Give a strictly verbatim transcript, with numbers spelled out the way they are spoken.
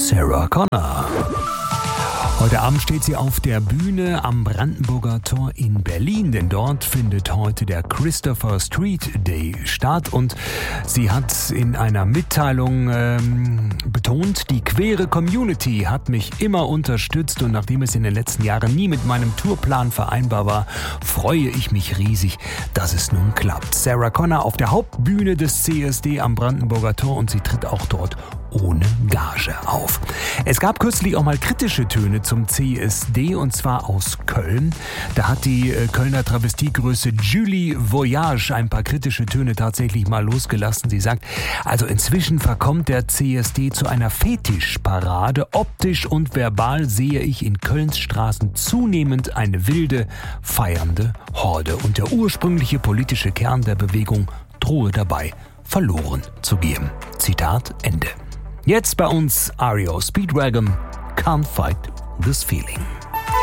Sarah Connor. Heute Abend steht sie auf der Bühne am Brandenburger Tor in Berlin, denn dort findet heute der Christopher Street Day statt und sie hat in einer Mitteilung ähm, betont, die queere Community hat mich immer unterstützt und nachdem es in den letzten Jahren nie mit meinem Tourplan vereinbar war, freue ich mich riesig, dass es nun klappt. Sarah Connor auf der Hauptbühne des C S D am Brandenburger Tor und sie tritt auch dort ohne Gage auf. Es gab kürzlich auch mal kritische Töne zum C S D und zwar aus Köln. Da hat die Kölner Travestiegröße Julie Voyage ein paar kritische Töne tatsächlich mal losgelassen. Sie sagt, also inzwischen verkommt der C S D zu einer Fetischparade. Optisch und verbal sehe ich in Kölns Straßen zunehmend eine wilde, feiernde Horde. Und der ursprüngliche politische Kern der Bewegung drohe dabei, verloren zu gehen. Zitat Ende. Jetzt bei uns R E O Speedwagon, Can't Fight This Feeling.